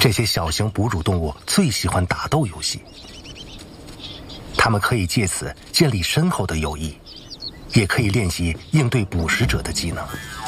这些小型哺乳动物最喜欢打斗游戏，它们可以借此建立深厚的友谊，也可以练习应对捕食者的技能。